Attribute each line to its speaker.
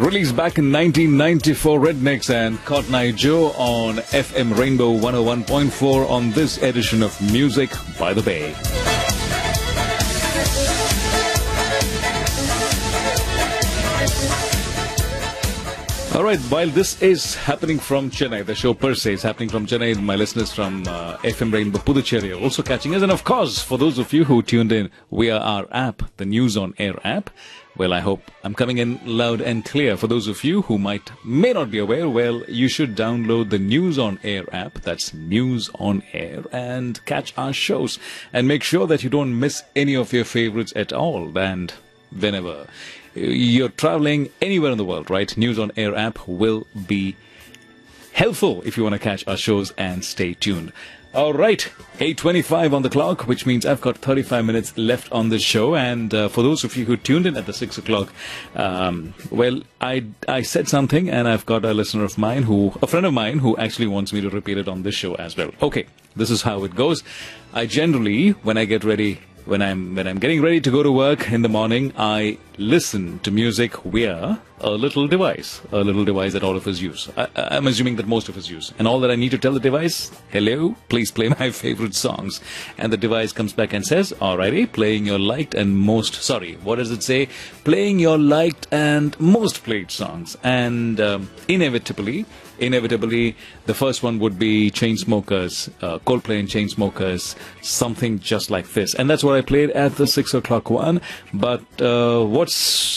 Speaker 1: Released back in 1994, Rednecks and Cotton Eye Joe on FM Rainbow 101.4 on this edition of Music by the Bay. All right, while this is happening from Chennai, the show per se is happening from Chennai, my listeners from FM Rainbow Puducherry are also catching us. And of course, for those of you who tuned in via our app, the News on Air app, well, I hope I'm coming in loud and clear. For those of you who may not be aware, well, you should download the News on Air app. That's News on Air, and catch our shows. And make sure that you don't miss any of your favorites at all. And whenever you're traveling anywhere in the world, right? News on Air app will be helpful if you want to catch our shows and stay tuned. All right, 8:25 on the clock, which means I've got 35 minutes left on this show. And for those of you who tuned in at the 6 o'clock, well, I said something, and I've got a listener of mine, a friend of mine, who actually wants me to repeat it on this show as well. Okay, this is how it goes. I generally, when I get ready, when I'm getting ready to go to work in the morning, I listen to music via a little device that all of us use. I'm assuming that most of us use. And all that I need to tell the device, hello, please play my favorite songs. And the device comes back and says, alrighty, playing your liked and most, what does it say? Playing your liked and most played songs. And inevitably, the first one would be Chainsmokers, Coldplay and Chainsmokers, something just like this. And that's what I played at the 6 o'clock one. But what's